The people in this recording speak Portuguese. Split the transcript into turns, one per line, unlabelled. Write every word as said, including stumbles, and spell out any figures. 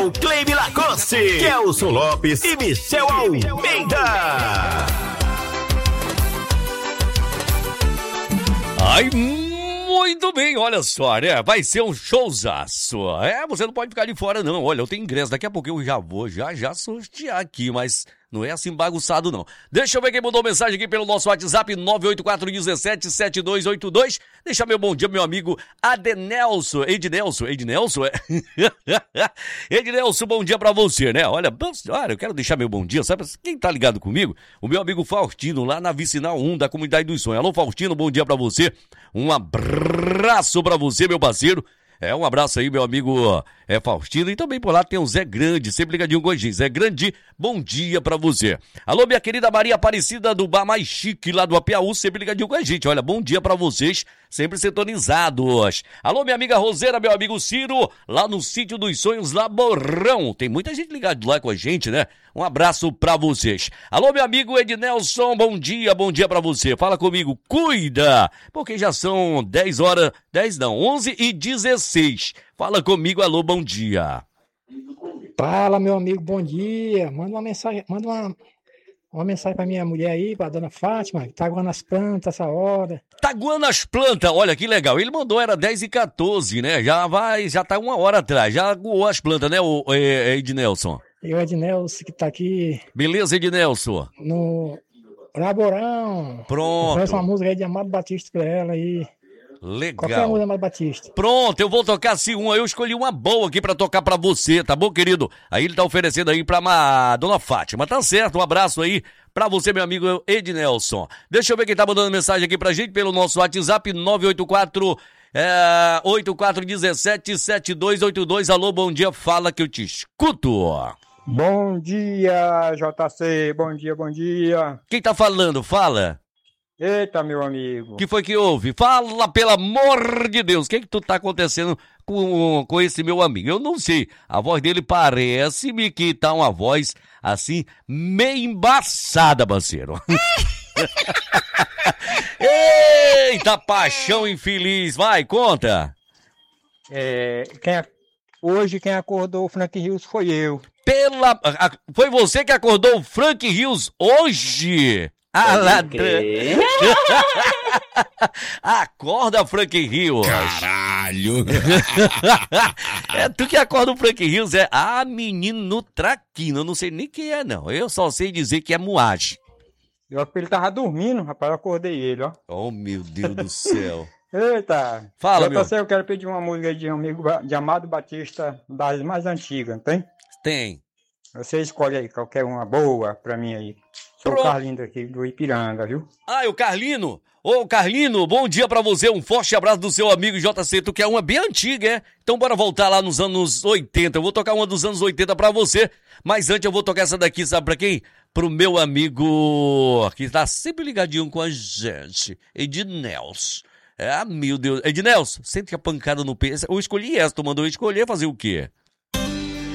O Cleime Lacoste, Kelson Lopes e Michel Almeida.
Ai, muito bem, olha só, né? Vai ser um showzaço. É, você não pode ficar de fora, não. Olha, eu tenho ingresso, daqui a pouco eu já vou, já, já sortear aqui, mas não é assim bagunçado, não. Deixa eu ver quem mandou mensagem aqui pelo nosso WhatsApp, nove oito quatro um sete sete dois oito dois. Deixa meu bom dia, meu amigo Adenelson. Ednelson, Ednelson, é? Ednelson, bom dia pra você, né? Olha, olha, eu quero deixar meu bom dia, sabe? Quem tá ligado comigo? O meu amigo Faustino, lá na Vicinal um, da Comunidade dos Sonhos. Alô, Faustino, bom dia pra você. Um abraço pra você, meu parceiro. É, um abraço aí, meu amigo é, Faustino. E também por lá tem o Zé Grande, sempre ligadinho com a gente. Zé Grande, bom dia pra você. Alô, minha querida Maria Aparecida do Bar Mais Chique, lá do Apiaú, sempre ligadinho com a gente. Olha, bom dia pra vocês, sempre sintonizados. Alô, minha amiga Roseira, meu amigo Ciro, lá no Sítio dos Sonhos, Laborão. Tem muita gente ligada lá com a gente, né? Um abraço pra vocês. Alô, meu amigo Ednelson, bom dia, bom dia pra você. Fala comigo, cuida, porque já são dez horas, dez não, onze e dezesseis. Fala comigo, alô, bom dia.
Fala, meu amigo, bom dia. Manda uma mensagem, manda uma, uma mensagem pra minha mulher aí, pra dona Fátima, que tá aguando as plantas essa hora.
Tá aguando as plantas, olha que legal. Ele mandou, era dez e quatorze, né? Já vai, já tá uma hora atrás, já aguou as plantas, né, o Ednelson?
E o Ednelson que tá aqui.
Beleza, Ednelson?
No Laborão.
Pronto.
Faz uma música aí de Amado Batista pra ela aí.
Legal.
Qualquer música, Amado Batista.
Pronto, eu vou tocar sim uma. Eu escolhi uma boa aqui pra tocar pra você, tá bom, querido? Aí ele tá oferecendo aí pra uma dona Fátima. Tá certo, um abraço aí pra você, meu amigo Ednelson. Deixa eu ver quem tá mandando mensagem aqui pra gente pelo nosso WhatsApp, nove oito quatro, é, oito quatro um sete, sete dois oito dois. Alô, bom dia, fala que eu te escuto.
Bom dia, J C, bom dia, bom dia.
Quem tá falando? Fala.
Eita, meu amigo.
O que foi que houve? Fala, pelo amor de Deus. O que que tu tá acontecendo com, com esse meu amigo? Eu não sei. A voz dele parece-me que tá uma voz, assim, meio embaçada, parceiro. Eita, paixão infeliz. Vai, conta.
É, quem, hoje quem acordou o Frank Rios foi eu.
Pela... Foi você que acordou o Frank Rios hoje? Ah, ladrão. Acorda, Frank Rios.
Caralho.
É tu que acorda o Frank Rios, é? Ah, menino traquino, eu não sei nem quem é, não. Eu só sei dizer que é Moagem.
Eu acho que ele tava dormindo, rapaz, eu acordei ele, ó.
Oh, meu Deus do céu.
Eita.
Fala,
eu
meu.
Eu quero pedir uma música de um amigo de Amado Batista, das mais antigas, não tem?
Tem.
Você escolhe aí, qualquer uma boa pra mim aí. Sou o Carlino aqui do Ipiranga, viu?
Ah, o Carlino. Ô, Carlino, bom dia pra você. Um forte abraço do seu amigo J C. Tu que é uma bem antiga, é? Então bora voltar lá nos anos oitenta. Eu vou tocar uma dos anos oitenta pra você. Mas antes eu vou tocar essa daqui, sabe pra quem? Pro meu amigo que tá sempre ligadinho com a gente, Ednelson. Ah, meu Deus. Ednelson, sente a pancada no peito. Eu escolhi essa, tu mandou eu escolher fazer o quê?